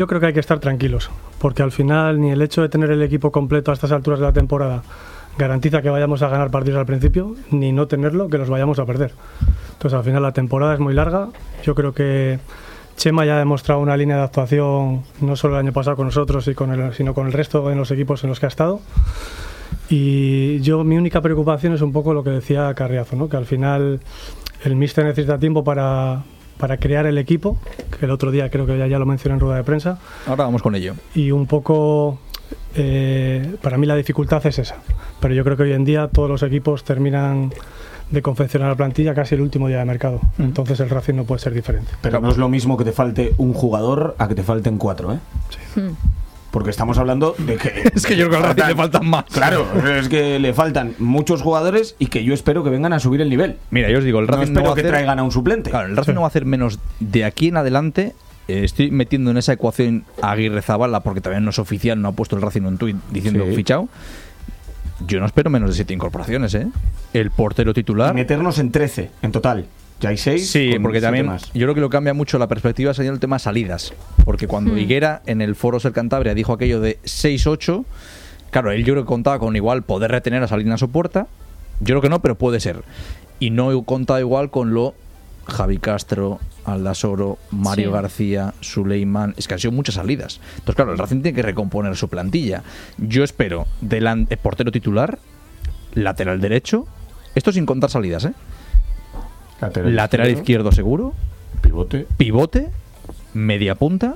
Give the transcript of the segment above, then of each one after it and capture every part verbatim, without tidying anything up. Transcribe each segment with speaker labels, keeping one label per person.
Speaker 1: Yo creo que hay que estar tranquilos, porque al final ni el hecho de tener el equipo completo a estas alturas de la temporada garantiza que vayamos a ganar partidos al principio, ni no tenerlo, que los vayamos a perder. Entonces al final la temporada es muy larga. Yo creo que Chema ya ha demostrado una línea de actuación no solo el año pasado con nosotros, y con el, sino con el resto de los equipos en los que ha estado. Y yo, mi única preocupación es un poco lo que decía Carriazo, ¿no? Que al final el míster necesita tiempo para... para crear el equipo, que el otro día creo que ya, ya lo mencioné en rueda de prensa.
Speaker 2: Ahora vamos con ello.
Speaker 1: Y un poco, eh, para mí la dificultad es esa. Pero yo creo que hoy en día todos los equipos terminan de confeccionar la plantilla casi el último día de mercado. Uh-huh. Entonces el Racing no puede ser diferente.
Speaker 3: Pero no es lo mismo que te falte un jugador a que te falten cuatro, ¿eh?
Speaker 1: Sí.
Speaker 4: Hmm.
Speaker 3: Porque estamos hablando de que...
Speaker 2: es que yo creo que al Racing le faltan más.
Speaker 3: Claro, es que le faltan muchos jugadores y que yo espero que vengan a subir el nivel.
Speaker 2: Mira, yo os digo, el Racing
Speaker 3: no espero
Speaker 2: no va a
Speaker 3: que
Speaker 2: hacer...
Speaker 3: traigan a un suplente.
Speaker 2: Claro, el Racing sí. no va a hacer menos de aquí en adelante. Eh, estoy metiendo en esa ecuación a Aguirre Zabala, porque todavía no es oficial, no ha puesto el Racing un tuit diciendo
Speaker 3: sí.
Speaker 2: fichado. Yo no espero menos de siete incorporaciones, ¿eh? El portero titular...
Speaker 3: Y meternos en trece, en total. Ya hay seis.
Speaker 2: Sí, porque también más. Yo creo que lo cambia mucho la perspectiva sería el tema salidas. Porque cuando hmm. Higuera en el Foro Ser Cantabria dijo aquello de seis ocho, claro, él yo creo que contaba con igual poder retener a Salinas o Puerta. Yo creo que no, pero puede ser. Y no contaba igual con lo Javi Castro, Aldasoro, Mario sí. García, Suleiman. Es que han sido muchas salidas. Entonces, claro, el Racing tiene que recomponer su plantilla. Yo espero delante, portero titular, lateral derecho, esto sin contar salidas, ¿eh? Lateral, lateral izquierdo. izquierdo seguro,
Speaker 3: pivote,
Speaker 2: pivote, media punta,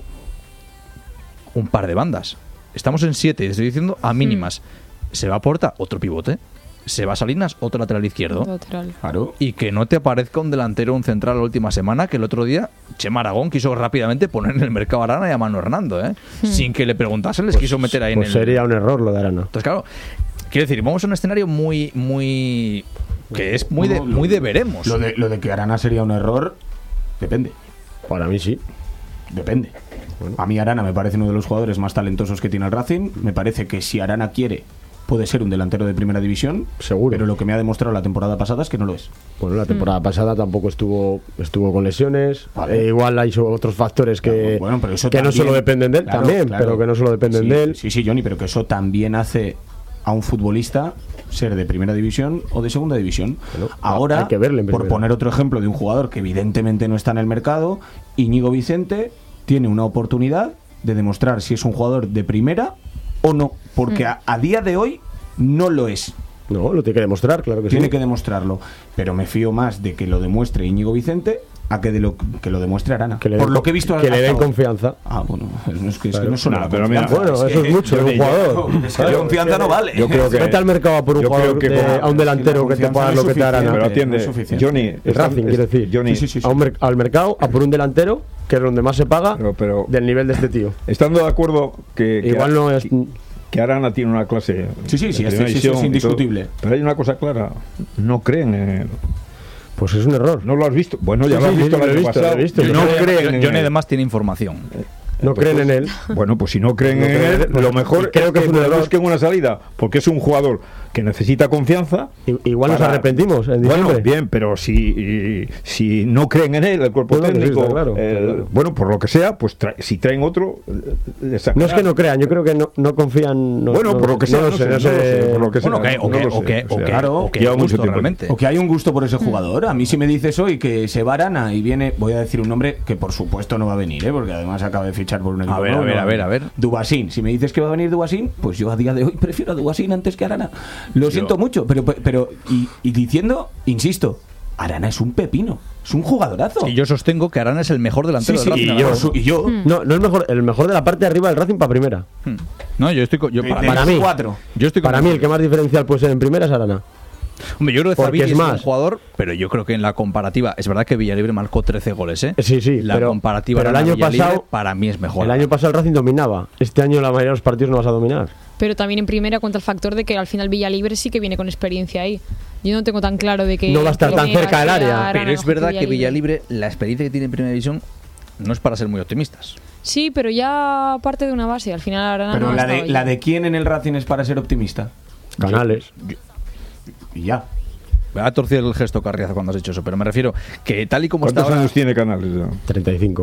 Speaker 2: un par de bandas. Estamos en siete, estoy diciendo a mínimas. Mm. Se va a Porta, otro pivote. Se va a Salinas, otro lateral izquierdo.
Speaker 4: Lateral.
Speaker 3: Claro.
Speaker 2: Y que no te aparezca un delantero o un central la última semana, que el otro día Chema Aragón quiso rápidamente poner en el mercado a Arana y a Manu Hernando, ¿eh? Mm. Sin que le preguntasen, les
Speaker 5: pues,
Speaker 2: quiso meter ahí
Speaker 5: pues
Speaker 2: en el...
Speaker 5: sería un error lo de Arana.
Speaker 2: Entonces, claro, quiero decir, vamos a un escenario muy, muy... que es muy de, muy de veremos.
Speaker 3: Lo de, lo de que Arana sería un error, depende.
Speaker 5: Para mí sí.
Speaker 3: Depende. Bueno. A mí Arana me parece uno de los jugadores más talentosos que tiene el Racing. Me parece que si Arana quiere, puede ser un delantero de primera división.
Speaker 5: Seguro.
Speaker 3: Pero lo que me ha demostrado la temporada pasada es que no lo es.
Speaker 5: Bueno, la temporada mm. pasada tampoco estuvo estuvo con lesiones. Vale. Eh, igual hay otros factores que,
Speaker 3: claro, bueno, pero eso
Speaker 5: que
Speaker 3: también,
Speaker 5: no solo dependen de él,
Speaker 3: claro,
Speaker 5: también,
Speaker 3: claro.
Speaker 5: pero que no solo dependen
Speaker 3: sí,
Speaker 5: de él.
Speaker 3: Sí, sí, Johnny, pero que eso también hace a un futbolista ser de primera división o de segunda división. Bueno, ahora,
Speaker 5: hay que verle en
Speaker 3: por poner otro ejemplo de un jugador que evidentemente no está en el mercado, Íñigo Vicente tiene una oportunidad de demostrar si es un jugador de primera o no, porque mm. a, a día de hoy no lo es.
Speaker 5: No, lo tiene que demostrar, claro que
Speaker 3: tiene
Speaker 5: sí.
Speaker 3: que demostrarlo, pero me fío más de que lo demuestre Íñigo Vicente a que de lo que lo demuestre Arana.
Speaker 5: Que le
Speaker 3: por
Speaker 5: den,
Speaker 3: lo que he visto
Speaker 5: que le den confianza.
Speaker 3: Ah, bueno, no es que, es
Speaker 5: claro.
Speaker 3: que no solo
Speaker 5: no,
Speaker 3: la
Speaker 5: pero
Speaker 3: confianza.
Speaker 5: Mira, bueno, eso es mucho de un jugador.
Speaker 3: Es que la confianza no vale.
Speaker 5: Yo creo que vete al mercado por un jugador que de, a un delantero que te pueda dar lo que te dará.
Speaker 6: Pero atiende, Johnny,
Speaker 5: el Racing, quiero decir.
Speaker 6: Johnny,
Speaker 5: sí, sí, sí, a un mer- al mercado a por un delantero que es donde más se paga pero, pero, del nivel de este tío.
Speaker 6: Estando de acuerdo que, que
Speaker 5: igual no es
Speaker 6: que Arana tiene una clase.
Speaker 3: Sí, sí, sí, este, sí, es indiscutible.
Speaker 6: Todo, pero hay una cosa clara, no creen en él.
Speaker 5: Pues es un error.
Speaker 6: ¿No lo has visto? Bueno, ya
Speaker 5: sí,
Speaker 6: lo has
Speaker 5: sí,
Speaker 6: visto
Speaker 5: sí,
Speaker 6: el año
Speaker 5: visto,
Speaker 6: pasado.
Speaker 5: Visto,
Speaker 2: no
Speaker 6: creen.
Speaker 2: Johnny además tiene información.
Speaker 5: No
Speaker 6: pues,
Speaker 5: creen en él.
Speaker 6: Bueno, pues si no creen no en creen, él, lo mejor creo es que, que es un error. Busquen una salida, porque es un jugador que necesita confianza.
Speaker 5: I, igual para, nos arrepentimos en
Speaker 6: diciembre. Bueno, bien, pero si, si no creen en él, el cuerpo bueno, técnico, sí, claro, el, claro. bueno, por lo que sea, pues tra- si traen otro, les
Speaker 5: no es que no crean, yo creo que no, no confían. No,
Speaker 6: bueno,
Speaker 5: no,
Speaker 6: por lo que sea,
Speaker 5: no,
Speaker 6: no,
Speaker 5: sé,
Speaker 6: no,
Speaker 5: no, sé, no sé,
Speaker 6: por lo que sea.
Speaker 2: Bueno, okay, okay,
Speaker 6: no
Speaker 2: okay,
Speaker 6: sé,
Speaker 2: okay,
Speaker 3: claro,
Speaker 2: okay, lleva mucho tiempo
Speaker 3: realmente. O que hay un gusto por ese jugador. A mí si me dices hoy que se va Arana y viene, voy a decir un nombre que por supuesto no va a venir, ¿eh? Porque además acaba de fichar por un equipo.
Speaker 2: A ver, a ver, a ver, a ver.
Speaker 3: Dubasín. Si me dices que va a venir Dubasín, pues yo a día de hoy prefiero a Dubasín antes que a Arana. Lo yo. siento mucho, pero pero y, y diciendo, insisto, Arana es un pepino, es un jugadorazo.
Speaker 2: Y yo sostengo que Arana es el mejor delantero
Speaker 3: sí,
Speaker 2: del
Speaker 3: sí,
Speaker 2: Racing.
Speaker 3: Y yo, su, y yo.
Speaker 5: Mm. No, no es mejor, el mejor de la parte de arriba del Racing para primera.
Speaker 2: Hmm. No, yo estoy yo, para,
Speaker 5: para mí,
Speaker 3: cuatro.
Speaker 2: Yo estoy
Speaker 5: para mí el que más diferencial puede ser en primera es Arana.
Speaker 2: Hombre, yo creo que Zabí es,
Speaker 5: es más
Speaker 2: un jugador, pero yo creo que en la comparativa, es verdad que Villalibre marcó trece goles, ¿eh?
Speaker 5: Sí, sí,
Speaker 2: la
Speaker 5: pero,
Speaker 2: comparativa
Speaker 5: pero el año pasado
Speaker 2: para mí es mejor.
Speaker 5: El año pasado el Racing dominaba. Este año la mayoría de los partidos no vas a dominar.
Speaker 4: Pero también en primera cuenta el factor de que al final Villalibre sí que viene con experiencia ahí. Yo no tengo tan claro de que
Speaker 5: no va a estar tan cerca del área.
Speaker 2: Pero es verdad que Villalibre, la experiencia que tiene en primera división no es para ser muy optimistas.
Speaker 4: Sí, pero ya parte de una base. Al final Arana
Speaker 3: Pero
Speaker 4: no
Speaker 3: la de la de quién en el Racing es para ser optimista.
Speaker 5: Canales.
Speaker 3: Yo, yo, y ya.
Speaker 2: Me va a torcer el gesto Carriazo cuando has hecho eso, pero me refiero que tal y como
Speaker 6: ¿Cuántos
Speaker 2: está ahora,
Speaker 6: años tiene Canales? Ya?
Speaker 5: treinta y cinco.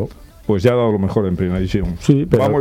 Speaker 6: pues ya ha dado lo mejor en primera división.
Speaker 5: Sí, pero
Speaker 6: Vamos,